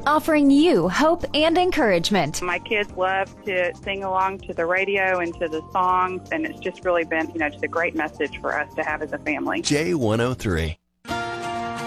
offering you hope and encouragement. My kids love to sing along to the radio and to the songs, and it's just really been, just a great message for us to have as a family. J103.